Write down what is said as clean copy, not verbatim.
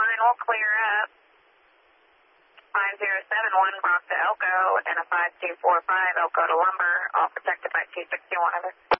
line will clear up. 5071 Bronx to Elko and a 5245 Elko to Lumber, all protected by 261 over.